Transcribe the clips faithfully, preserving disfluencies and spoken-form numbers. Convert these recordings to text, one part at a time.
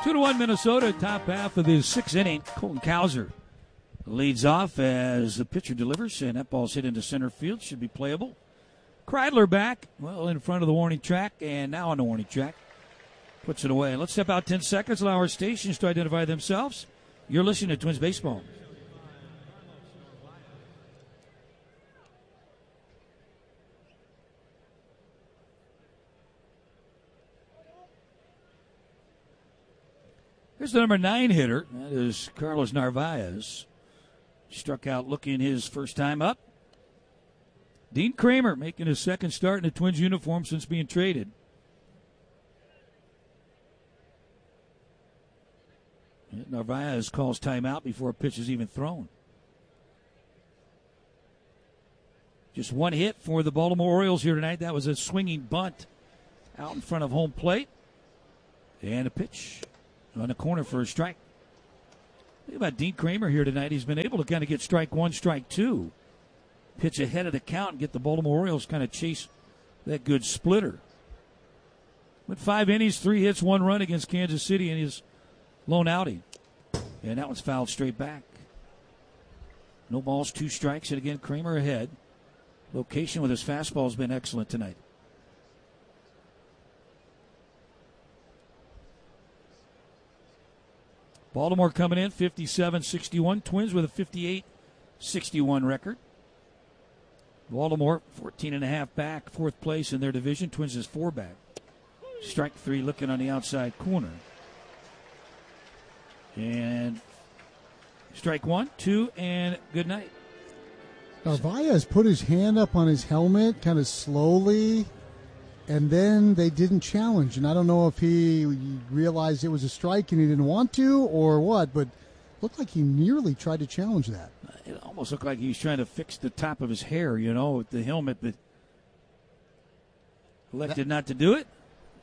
two to one Minnesota, top half of the sixth inning. Colton Cowser leads off as the pitcher delivers, and that ball's hit into center field. Should be playable. Kreidler back, well, in front of the warning track, and now on the warning track. Puts it away. Let's step out ten seconds, allow our stations to identify themselves. You're listening to Twins Baseball. Here's the number nine hitter. That is Carlos Narvaez. Struck out looking his first time up. Dean Kramer making his second start in the Twins uniform since being traded. Narvaez calls timeout before a pitch is even thrown. Just one hit for the Baltimore Orioles here tonight. That was a swinging bunt out in front of home plate. And a pitch on the corner for a strike. Think about Dean Kramer here tonight. He's been able to kind of get strike one, strike two. Pitch ahead of the count and get the Baltimore Orioles kind of chase that good splitter. Went five innings, three hits, one run against Kansas City in his lone outing. And that one's fouled straight back. No balls, two strikes, and again, Kramer ahead. Location with his fastball has been excellent tonight. Baltimore coming in fifty-seven sixty-one. Twins with a fifty-eight sixty-one record. Baltimore fourteen and a half back, fourth place in their division. Twins is four back. Strike three looking on the outside corner. And strike one, two, and good night. Narvaez put his hand up on his helmet kind of slowly, and then they didn't challenge. And I don't know if he realized it was a strike and he didn't want to or what, but looked like he nearly tried to challenge that. It almost looked like he was trying to fix the top of his hair, you know, with the helmet, but elected not to do it.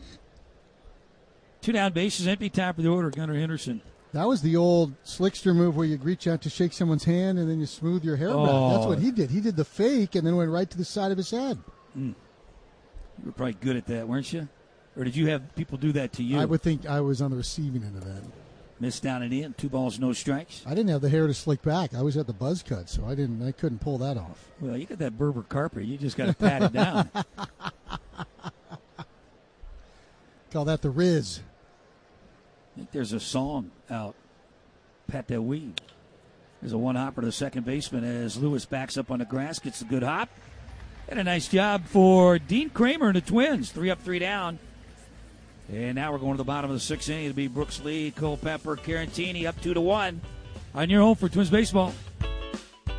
Two down, bases empty, top of the order, Gunnar Henderson. That was the old Slickster move where you reach out to shake someone's hand and then you smooth your hair oh. back. That's what he did. He did the fake and then went right to the side of his head. Mm. You were probably good at that, weren't you? Or did you have people do that to you? I would think I was on the receiving end of that. Missed down and in, two balls, no strikes. I didn't have the hair to slick back. I was at the buzz cut, so I didn't. I couldn't pull that off. Well, you got that Berber carpet. You just got to pat it down. Call that the Riz. I think there's a song out. Pat that weave. There's a one hopper to the second baseman as Lewis backs up on the grass, gets a good hop. And a nice job for Dean Kramer and the Twins. Three up, three down. And now we're going to the bottom of the sixth inning. It'll be Brooks Lee, Culpepper, Carantini up two to one. On your home for Twins baseball.